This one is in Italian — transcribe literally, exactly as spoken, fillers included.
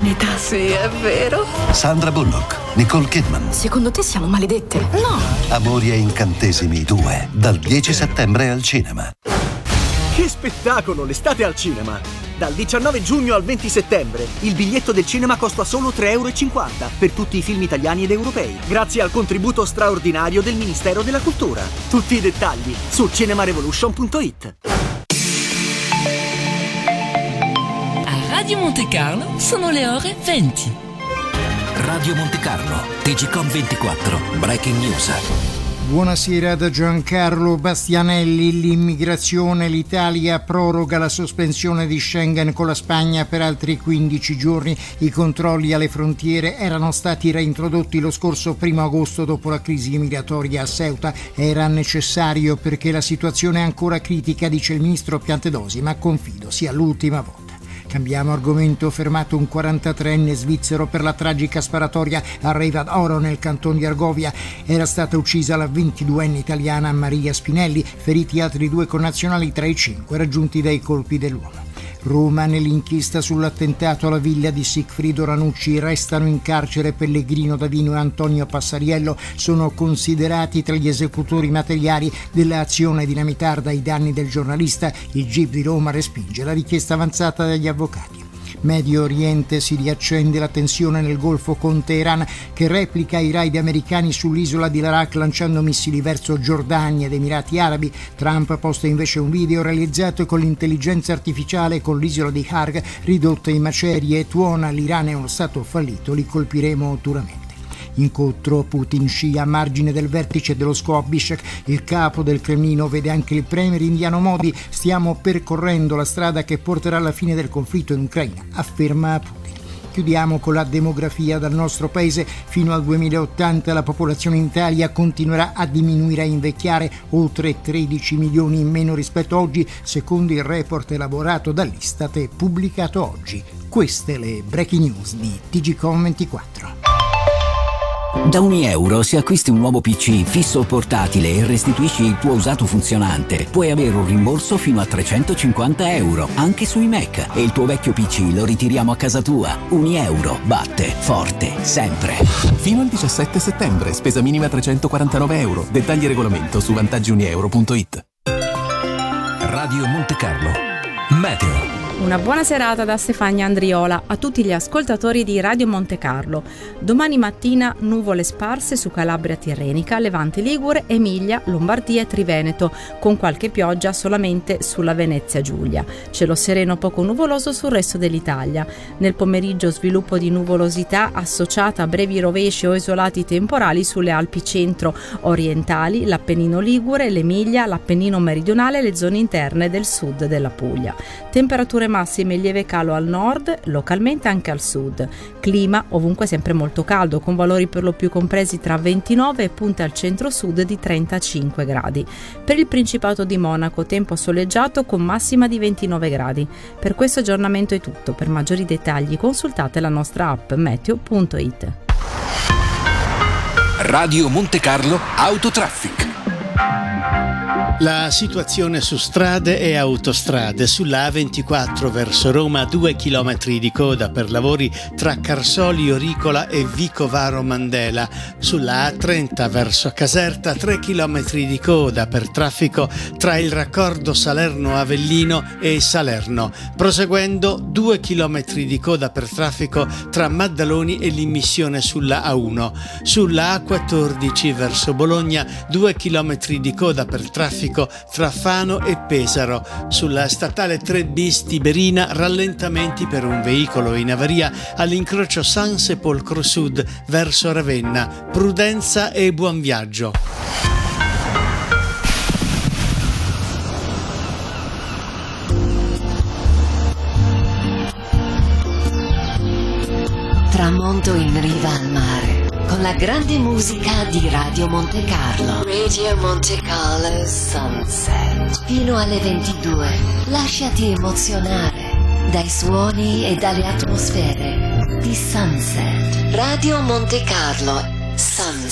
maternità, sì, è vero. Sandra Bullock, Nicole Kidman. Secondo te siamo maledette? No. Amori e incantesimi due, dal dieci settembre al cinema. Che spettacolo, l'estate al cinema! Dal diciannove giugno al venti settembre, il biglietto del cinema costa solo tre e cinquanta euro per tutti i film italiani ed europei, grazie al contributo straordinario del Ministero della Cultura. Tutti i dettagli su cinemarevolution punto it. A Radio Monte Carlo sono le ore venti. Radio Monte Carlo, T G Com ventiquattro, Breaking News. Buonasera da Giancarlo Bastianelli. L'immigrazione, l'Italia proroga la sospensione di Schengen con la Spagna per altri quindici giorni. I controlli alle frontiere erano stati reintrodotti lo scorso primo agosto dopo la crisi migratoria a Ceuta. Era necessario perché la situazione è ancora critica, dice il ministro Piantedosi, ma confido sia l'ultima volta. Cambiamo argomento. Fermato un quarantatreenne svizzero per la tragica sparatoria a Riva d'Oro nel canton di Argovia. Era stata uccisa la ventiduenne italiana Maria Spinelli, feriti altri due connazionali tra i cinque raggiunti dai colpi dell'uomo. Roma, nell'inchiesta sull'attentato alla villa di Sigfrido Ranucci restano in carcere Pellegrino Davino e Antonio Passariello. Sono considerati tra gli esecutori materiali dell'azione dinamitarda ai danni del giornalista. Il G I P di Roma respinge la richiesta avanzata dagli avvocati. Medio Oriente, si riaccende la tensione nel Golfo con Teheran che replica i raid americani sull'isola di Larak lanciando missili verso Giordania ed Emirati Arabi. Trump posta invece un video realizzato con l'intelligenza artificiale con l'isola di Harg ridotta in macerie e tuona: l'Iran è uno stato fallito, li colpiremo duramente. Incontro Putin-Xi a margine del vertice dello S C O a Bishkek. Il capo del Cremlino vede anche il premier indiano Modi. Stiamo percorrendo la strada che porterà alla fine del conflitto in Ucraina, afferma Putin. Chiudiamo con la demografia dal nostro paese. Fino al duemilaottanta la popolazione in Italia continuerà a diminuire e a invecchiare, oltre tredici milioni in meno rispetto a oggi, secondo il report elaborato dall'Istat e pubblicato oggi. Queste le breaking news di T G Com ventiquattro. Da ogni euro, se acquisti un nuovo P C fisso o portatile e restituisci il tuo usato funzionante, puoi avere un rimborso fino a trecentocinquanta euro, anche sui Mac, e il tuo vecchio P C lo ritiriamo a casa tua. Unieuro batte forte sempre. Fino al diciassette settembre, spesa minima trecentoquarantanove euro. Dettagli e regolamento su vantaggi unieuro punto it. Radio Monte Carlo, Meteo. Una buona serata da Stefania Andriola a tutti gli ascoltatori di Radio Monte Carlo. Domani mattina nuvole sparse su Calabria Tirrenica, Levante Ligure, Emilia, Lombardia e Triveneto, con qualche pioggia solamente sulla Venezia Giulia. Cielo sereno poco nuvoloso sul resto dell'Italia. Nel pomeriggio sviluppo di nuvolosità associata a brevi rovesci o isolati temporali sulle Alpi centro-orientali, l'Appennino Ligure, l'Emilia, l'Appennino meridionale e le zone interne del sud della Puglia. Temperature massime in lieve calo al nord, localmente anche al sud. Clima ovunque sempre molto caldo, con valori per lo più compresi tra ventinove e punte al centro-sud di trentacinque gradi. Per il Principato di Monaco tempo soleggiato con massima di ventinove gradi. Per questo aggiornamento è tutto. Per maggiori dettagli consultate la nostra app meteo punto it. Radio Monte Carlo Autotraffic. La situazione su strade e autostrade. Sulla A ventiquattro verso Roma due chilometri di coda per lavori tra Carsoli Oricola e Vicovaro Mandela. Sulla A trenta verso Caserta tre chilometri di coda per traffico tra il raccordo Salerno Avellino e Salerno. Proseguendo due chilometri di coda per traffico tra Maddaloni e l'immissione sulla A uno. Sulla A quattordici verso Bologna due chilometri di coda per traffico tra Fano e Pesaro. Sulla statale tre bis Tiberina rallentamenti per un veicolo in avaria all'incrocio San Sepolcro Sud verso Ravenna. Prudenza e buon viaggio. Tramonto in riva al mare con la grande musica di Radio Monte Carlo. Radio Monte Carlo Sunset. Fino alle ventidue. Lasciati emozionare dai suoni e dalle atmosfere di Sunset. Radio Monte Carlo Sunset.